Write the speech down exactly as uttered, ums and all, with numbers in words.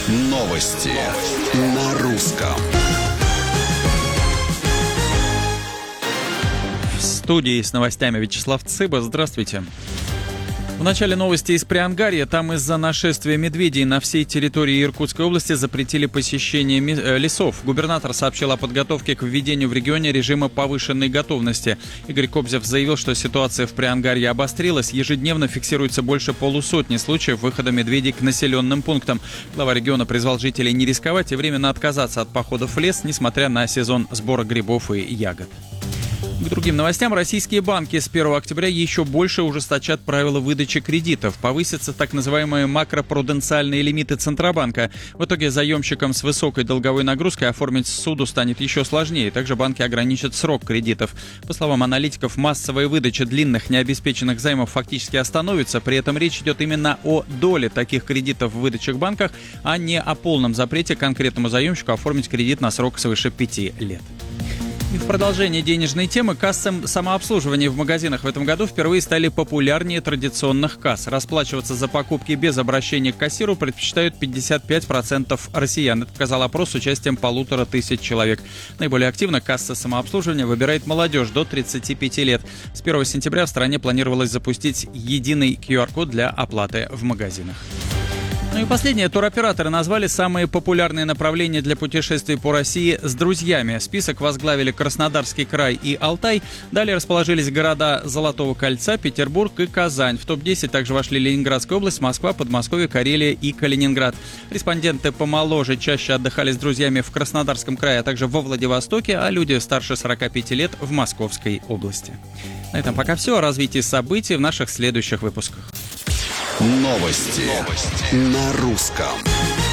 Новости на русском. В студии с новостями Вячеслав Цыба. Здравствуйте. В начале новости из Приангарья. Там из-за нашествия медведей на всей территории Иркутской области запретили посещение лесов. Губернатор сообщил о подготовке к введению в регионе режима повышенной готовности. Игорь Кобзев заявил, что ситуация в Приангарье обострилась. Ежедневно фиксируется больше полусотни случаев выхода медведей к населенным пунктам. Глава региона призвал жителей не рисковать и временно отказаться от походов в лес, несмотря на сезон сбора грибов и ягод. К другим новостям. Российские банки с первого октября еще больше ужесточат правила выдачи кредитов. Повысятся так называемые макропруденциальные лимиты Центробанка. В итоге заемщикам с высокой долговой нагрузкой оформить суду станет еще сложнее. Также банки ограничат срок кредитов. По словам аналитиков, массовая выдача длинных необеспеченных займов фактически остановится. При этом речь идет именно о доле таких кредитов в выдачах банках, а не о полном запрете конкретному заемщику оформить кредит на срок свыше пяти лет. И в продолжение денежной темы, кассы самообслуживания в магазинах в этом году впервые стали популярнее традиционных касс. Расплачиваться за покупки без обращения к кассиру предпочитают пятьдесят пять процентов россиян. Это показал опрос с участием полутора тысяч человек. Наиболее активно кассы самообслуживания выбирает молодежь до тридцати пяти лет. С первого сентября в стране планировалось запустить единый ку ар-код для оплаты в магазинах. Ну и последнее. Туроператоры назвали самые популярные направления для путешествий по России с друзьями. Список возглавили Краснодарский край и Алтай. Далее расположились города Золотого кольца, Петербург и Казань. В топ десять также вошли Ленинградская область, Москва, Подмосковье, Карелия и Калининград. Респонденты помоложе чаще отдыхали с друзьями в Краснодарском крае, а также во Владивостоке, а люди старше сорока пяти лет в Московской области. На этом пока все. О развитии событий в наших следующих выпусках. Новости, Новости. На русском.